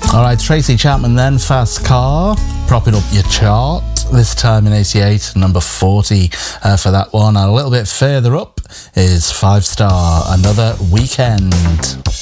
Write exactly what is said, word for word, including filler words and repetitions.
All right, Tracy Chapman then, Fast Car, propping up your chart, this time in eighty-eight, number forty uh, for that one. And a little bit further up is Five Star, Another Weekend.